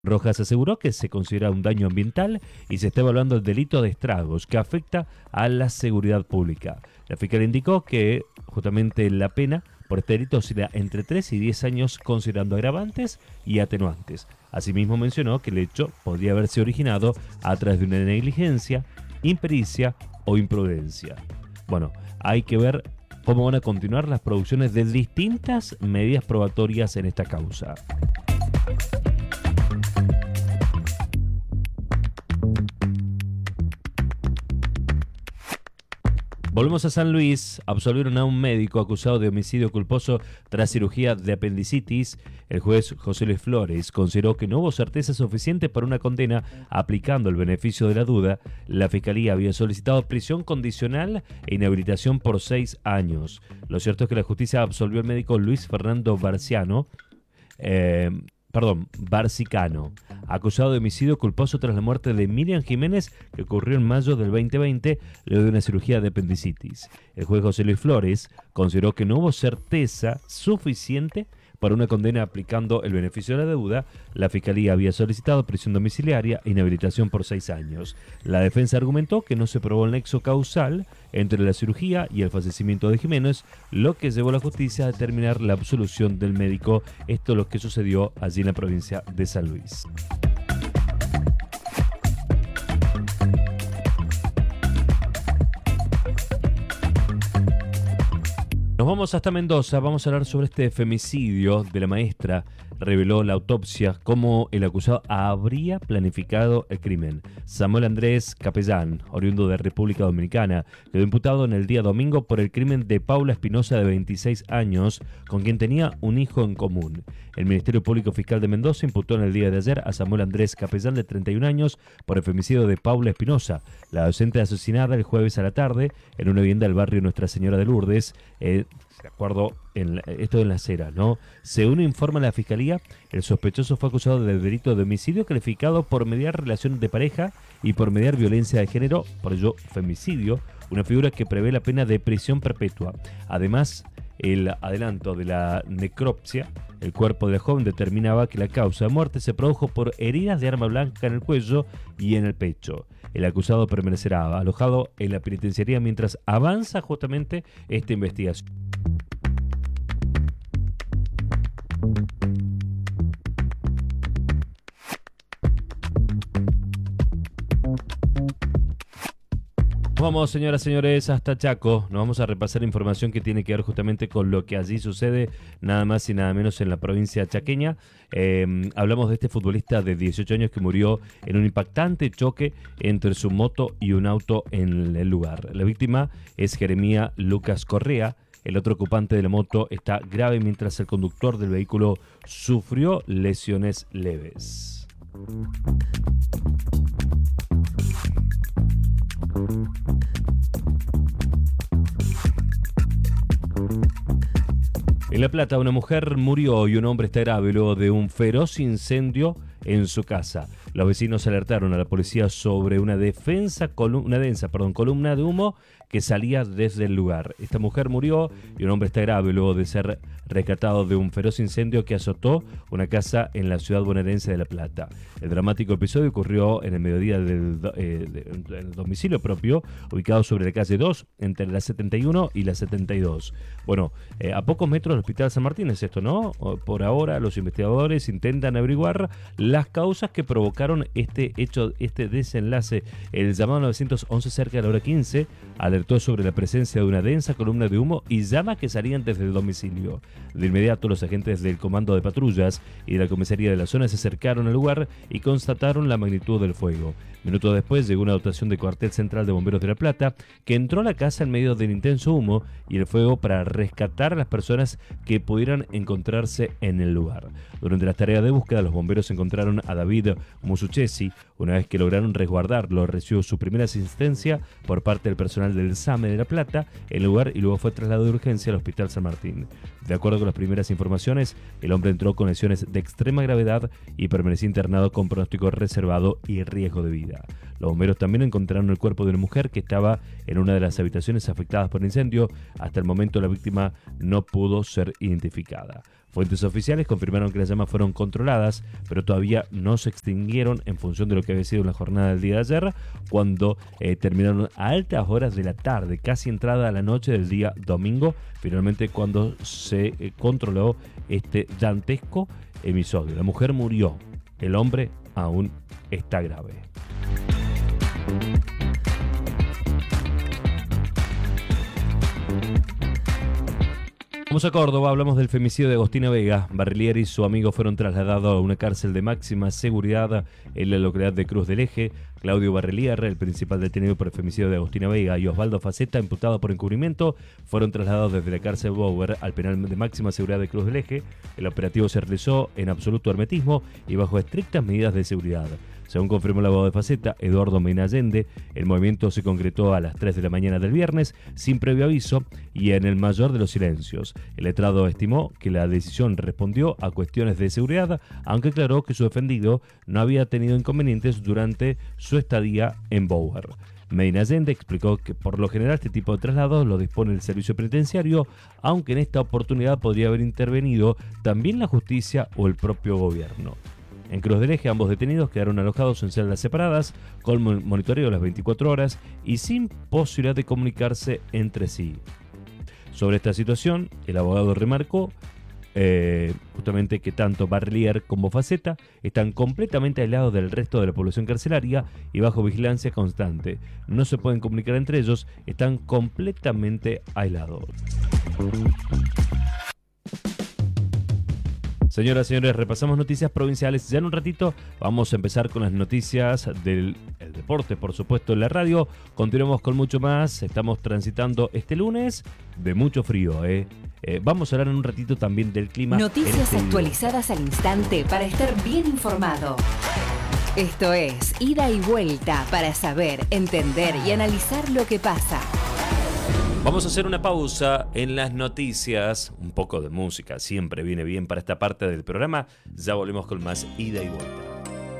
Rojas aseguró que se considera un daño ambiental y se está evaluando el delito de estragos que afecta a la seguridad pública. La fiscal indicó que justamente la pena por este delito oscila entre 3 y 10 años considerando agravantes y atenuantes. Asimismo mencionó que el hecho podría haberse originado a través de una negligencia, impericia o imprudencia. Bueno, hay que ver cómo van a continuar las producciones de distintas medidas probatorias en esta causa. Volvemos a San Luis. Absolvieron a un médico acusado de homicidio culposo tras cirugía de apendicitis. El juez José Luis Flores consideró que no hubo certeza suficiente para una condena. Aplicando el beneficio de la duda, la fiscalía había solicitado prisión condicional e inhabilitación por 6 años. Lo cierto es que la justicia absolvió al médico Luis Fernando Barcicano, acusado de homicidio culposo tras la muerte de Miriam Jiménez, que ocurrió en mayo del 2020 luego de una cirugía de apendicitis. El juez José Luis Flores consideró que no hubo certeza suficiente para una condena. Aplicando el beneficio de la deuda, la fiscalía había solicitado prisión domiciliaria e inhabilitación por 6 años. La defensa argumentó que no se probó el nexo causal entre la cirugía y el fallecimiento de Jiménez, lo que llevó a la justicia a determinar la absolución del médico. Esto es lo que sucedió allí en la provincia de San Luis. Nos vamos hasta Mendoza, vamos a hablar sobre este femicidio de la maestra. Reveló la autopsia cómo el acusado habría planificado el crimen. Samuel Andrés Capellán, oriundo de República Dominicana, quedó imputado en el día domingo por el crimen de Paula Espinosa, de 26 años, con quien tenía un hijo en común. El Ministerio Público Fiscal de Mendoza imputó en el día de ayer a Samuel Andrés Capellán, de 31 años, por el femicidio de Paula Espinosa, la docente asesinada el jueves a la tarde en una vivienda del barrio Nuestra Señora de Lourdes. De acuerdo, esto en Las Heras, ¿no? Según informa la Fiscalía, el sospechoso fue acusado del delito de homicidio calificado por mediar relación de pareja y por mediar violencia de género, por ello femicidio, una figura que prevé la pena de prisión perpetua. Además, el adelanto de la necropsia, el cuerpo del joven determinaba que la causa de muerte se produjo por heridas de arma blanca en el cuello y en el pecho. El acusado permanecerá alojado en la penitenciaría mientras avanza justamente esta investigación. Vamos, señoras y señores, hasta Chaco. Nos vamos a repasar información que tiene que ver justamente con lo que allí sucede, nada más y nada menos en la provincia chaqueña. Hablamos de este futbolista de 18 años que murió en un impactante choque entre su moto y un auto en el lugar. La víctima es Jeremía Lucas Correa. El otro ocupante de la moto está grave, mientras el conductor del vehículo sufrió lesiones leves. En La Plata, una mujer murió y un hombre está grave luego de un feroz incendio en su casa. Los vecinos alertaron a la policía sobre una densa columna de humo que salía desde el lugar. Esta mujer murió y un hombre está grave luego de ser rescatado de un feroz incendio que azotó una casa en la ciudad bonaerense de La Plata. El dramático episodio ocurrió en el mediodía del domicilio propio, ubicado sobre la calle 2, entre la 71 y la 72. Bueno, a pocos metros del Hospital San Martín es esto, ¿no? Por ahora los investigadores intentan averiguar las causas que provocaron este hecho, este desenlace. El llamado 911 cerca de la hora 15 alertó sobre la presencia de una densa columna de humo y llamas que salían desde el domicilio. De inmediato, los agentes del Comando de Patrullas y de la comisaría de la zona se acercaron al lugar y constataron la magnitud del fuego. Minutos después llegó una dotación del cuartel central de bomberos de La Plata, que entró a la casa en medio del intenso humo y el fuego para rescatar a las personas que pudieran encontrarse en el lugar. Durante las tareas de búsqueda, los bomberos encontraron a David Musuchesi. Una vez que lograron resguardarlo, recibió su primera asistencia por parte del personal del SAME de La Plata en el lugar y luego fue trasladado de urgencia al Hospital San Martín. De acuerdo con las primeras informaciones, el hombre entró con lesiones de extrema gravedad y permaneció internado con pronóstico reservado y riesgo de vida. Los bomberos también encontraron el cuerpo de una mujer que estaba en una de las habitaciones afectadas por el incendio. Hasta el momento la víctima no pudo ser identificada. Fuentes oficiales confirmaron que las llamas fueron controladas, pero todavía no se extinguieron en función de lo que había sido la jornada del día de ayer, cuando terminaron a altas horas de la tarde, casi entrada a la noche del día domingo, finalmente cuando se controló este dantesco episodio. La mujer murió, el hombre aún está grave. Vamos a Córdoba, hablamos del femicidio de Agostina Vega. Barrilieri y su amigo fueron trasladados a una cárcel de máxima seguridad en la localidad de Cruz del Eje. Claudio Barrilieri, el principal detenido por el femicidio de Agostina Vega, y Osvaldo Faceta, imputado por encubrimiento, fueron trasladados desde la cárcel Bower al penal de máxima seguridad de Cruz del Eje. El operativo se realizó en absoluto hermetismo y bajo estrictas medidas de seguridad. Según confirmó el abogado de Faceta, Eduardo Mena Allende, el movimiento se concretó a las 3 de la mañana del viernes, sin previo aviso y en el mayor de los silencios. El letrado estimó que la decisión respondió a cuestiones de seguridad, aunque aclaró que su defendido no había tenido inconvenientes durante su estadía en Bower. Medina Allende explicó que por lo general este tipo de traslados lo dispone el servicio penitenciario, aunque en esta oportunidad podría haber intervenido también la justicia o el propio gobierno. En Cruz del Eje, ambos detenidos quedaron alojados en celdas separadas, con monitoreo las 24 horas y sin posibilidad de comunicarse entre sí. Sobre esta situación, el abogado remarcó justamente que tanto Barrilieri como Faceta están completamente aislados del resto de la población carcelaria y bajo vigilancia constante. No se pueden comunicar entre ellos, están completamente aislados. Señoras y señores, repasamos noticias provinciales. Ya en un ratito vamos a empezar con las noticias del deporte, por supuesto, en la radio. Continuamos con mucho más. Estamos transitando este lunes de mucho frío. Vamos a hablar en un ratito también del clima. Noticias actualizadas al instante para estar bien informado. Esto es Ida y Vuelta para saber, entender y analizar lo que pasa. Vamos a hacer una pausa en las noticias. Un poco de música siempre viene bien para esta parte del programa. Ya volvemos con más Ida y Vuelta.